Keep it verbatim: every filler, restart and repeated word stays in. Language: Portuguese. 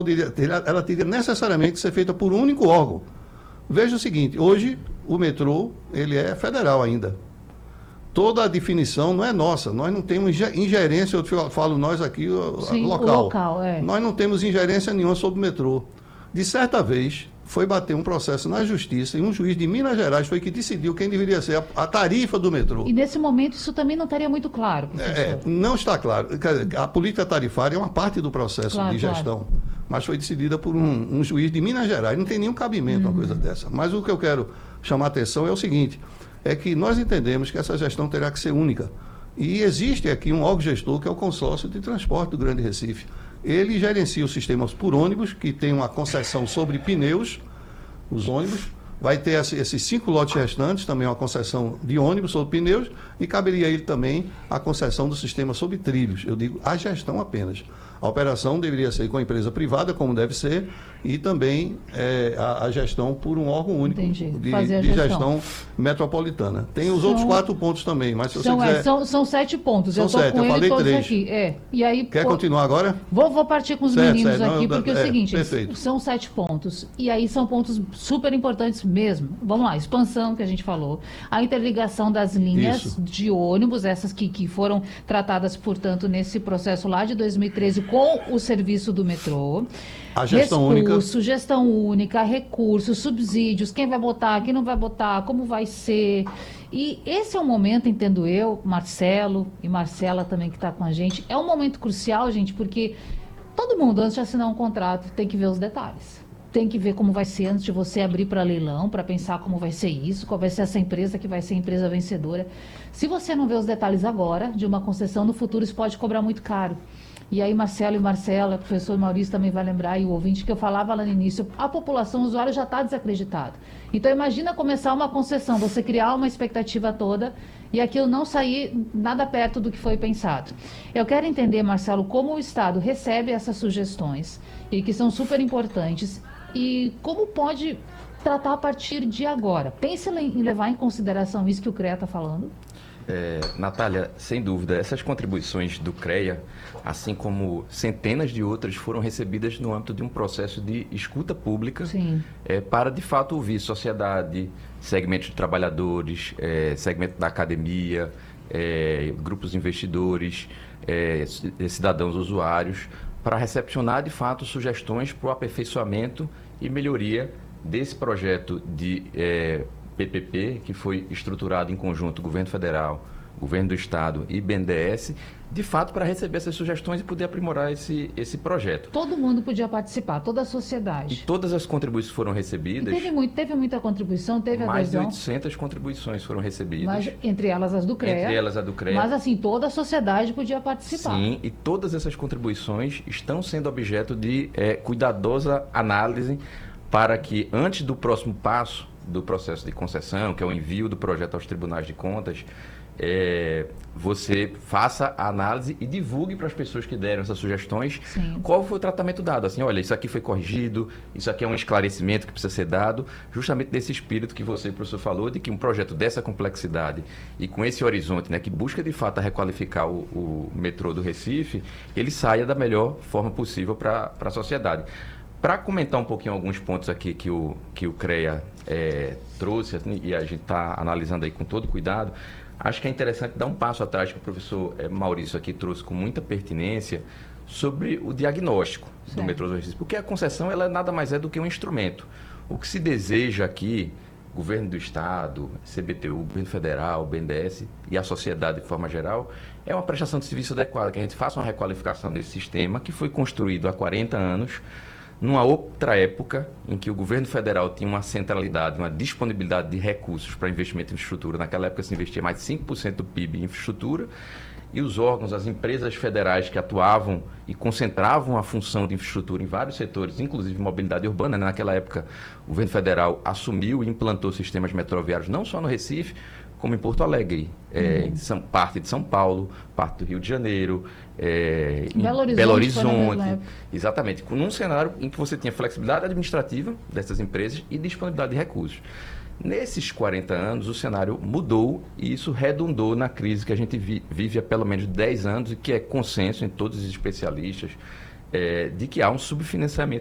ela teria necessariamente que ser feita por um único órgão. Veja o seguinte, hoje o metrô ele é federal ainda. Toda a definição não é nossa, nós não temos ingerência, eu falo nós aqui, Sim, local. O local é. Nós não temos ingerência nenhuma sobre o metrô. De certa vez, foi bater um processo na justiça e um juiz de Minas Gerais foi que decidiu quem deveria ser a, a tarifa do metrô. E nesse momento isso também não estaria muito claro, professor. É, não está claro. A política tarifária é uma parte do processo claro, de gestão, claro. Mas foi decidida por um, um juiz de Minas Gerais. Não tem nenhum cabimento uhum. uma coisa dessa. Mas o que eu quero chamar a atenção é o seguinte, é que nós entendemos que essa gestão terá que ser única. E existe aqui um órgão gestor que é o consórcio de transporte do Grande Recife. Ele gerencia os sistemas por ônibus, que tem uma concessão sobre pneus, os ônibus. Vai ter esses cinco lotes restantes, também uma concessão de ônibus sobre pneus, e caberia a ele também a concessão do sistema sobre trilhos. Eu digo a gestão apenas. A operação deveria ser com a empresa privada, como deve ser, e também é, a, a gestão por um órgão único de, de gestão metropolitana. Tem os são, outros quatro pontos também, mas se são, você quiser... É, são, são sete pontos, são eu estou com eu ele falei todos três. aqui. É. E aí, Quer pô, continuar agora? Vou, vou partir com os certo, meninos certo. aqui, Não, porque é, é o seguinte, perfeito. São sete pontos, e aí são pontos super importantes mesmo. Vamos lá, expansão que a gente falou, a interligação das linhas Isso. de ônibus, essas que, que foram tratadas, portanto, nesse processo lá de dois mil e treze com o serviço do metrô. A gestão recurso, única. gestão única, recursos, subsídios, quem vai botar, quem não vai botar, como vai ser. E esse é um momento, entendo eu, Marcelo e Marcela também que está com a gente, é um momento crucial, gente, porque todo mundo, antes de assinar um contrato, tem que ver os detalhes. Tem que ver como vai ser antes de você abrir para leilão, para pensar como vai ser isso, qual vai ser essa empresa que vai ser a empresa vencedora. Se você não vê os detalhes agora de uma concessão, no futuro isso pode cobrar muito caro. E aí, Marcelo e Marcela, o professor Maurício também vai lembrar, e o ouvinte que eu falava lá no início, a população, o usuário já está desacreditado. Então, imagina começar uma concessão, você criar uma expectativa toda e aquilo não sair nada perto do que foi pensado. Eu quero entender, Marcelo, como o Estado recebe essas sugestões, e que são super importantes, e como pode tratar a partir de agora. Pense em levar em consideração isso que o CREA está falando? É, Natália, sem dúvida, essas contribuições do CREA, assim como centenas de outras, foram recebidas no âmbito de um processo de escuta pública é, para, de fato, ouvir sociedade, segmentos de trabalhadores, é, segmento da academia, é, grupos de investidores, é, cidadãos usuários, para recepcionar, de fato, sugestões para o aperfeiçoamento e melhoria desse projeto de é, P P P, que foi estruturado em conjunto Governo Federal, Governo do Estado e B N D E S, de fato para receber essas sugestões e poder aprimorar esse, esse projeto. Todo mundo podia participar, toda a sociedade. E todas as contribuições foram recebidas. E teve, muito, teve muita contribuição, teve mais adesão. Mais de oitocentas contribuições foram recebidas. Mas, entre elas as do CREA. Entre elas a do CREA. Mas assim, toda a sociedade podia participar. Sim, e todas essas contribuições estão sendo objeto de é, cuidadosa análise para que, antes do próximo passo do processo de concessão, que é o envio do projeto aos tribunais de contas, é, você faça a análise e divulgue para as pessoas que deram essas sugestões Sim. qual foi o tratamento dado. Assim, olha, isso aqui foi corrigido, isso aqui é um esclarecimento que precisa ser dado, justamente desse espírito que você, professor, falou, de que um projeto dessa complexidade e com esse horizonte, né, que busca de fato requalificar o, o metrô do Recife, ele saia da melhor forma possível para a sociedade. Para comentar um pouquinho alguns pontos aqui que o, que o CREA é, trouxe, assim, e a gente está analisando aí com todo cuidado, acho que é interessante dar um passo atrás que o professor é, Maurício aqui trouxe com muita pertinência sobre o diagnóstico certo. do metrô do Recife, porque a concessão ela nada mais é do que um instrumento. O que se deseja aqui, governo do Estado, C B T U, governo federal, B N D E S e a sociedade de forma geral, é uma prestação de serviço adequada, que a gente faça uma requalificação desse sistema que foi construído há quarenta anos, numa outra época em que o governo federal tinha uma centralidade, uma disponibilidade de recursos para investimento em infraestrutura. Naquela época se investia mais de cinco por cento do P I B em infraestrutura, e os órgãos, as empresas federais que atuavam e concentravam a função de infraestrutura em vários setores, inclusive mobilidade urbana, né? Naquela época o governo federal assumiu e implantou sistemas metroviários não só no Recife, como em Porto Alegre, é, uhum. São, parte de São Paulo, parte do Rio de Janeiro, é, em Belo Horizonte. Belo Horizonte exatamente, num cenário em que você tinha flexibilidade administrativa dessas empresas e disponibilidade de recursos. Nesses quarenta anos, o cenário mudou e isso redundou na crise que a gente vi, vive há pelo menos dez anos e que é consenso em todos os especialistas, é, de que há um subfinanciamento